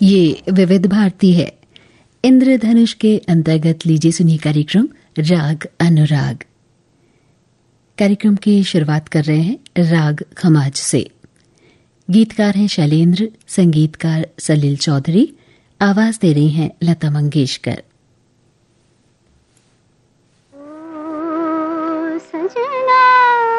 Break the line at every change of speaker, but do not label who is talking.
ये विविध भारती है। इंद्रधनुष के अंतर्गत लीजिए सुनिए कार्यक्रम राग अनुराग। कार्यक्रम की शुरुआत कर रहे हैं राग खमाज से। गीतकार हैं शैलेंद्र, संगीतकार सलील चौधरी, आवाज दे रही हैं लता मंगेशकर।